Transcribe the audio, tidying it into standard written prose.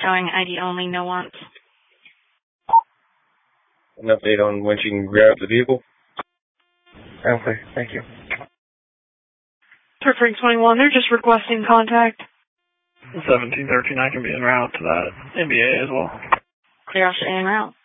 showing ID only, no wants. An update on when she can grab the vehicle? Okay, thank you. Preferring 21, they're just requesting contact. 1713, I can be en route to that NBA as well. Clear off the en route.